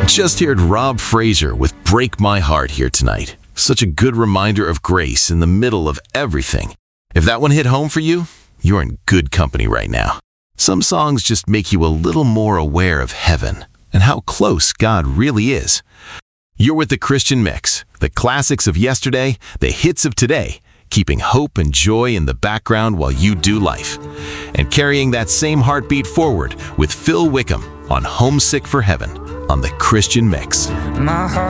Just heard Rob Fraser with Break My Heart here tonight. Such a good reminder of grace in the middle of everything. If that one hit home for you, you're in good company right now. Some songs just make you a little more aware of heaven and how close God really is. You're with the Christian Mix, the classics of yesterday, the hits of today, keeping hope and joy in the background while you do life. And carrying that same heartbeat forward with Phil Wickham on Homesick for Heaven on the Christian Mix.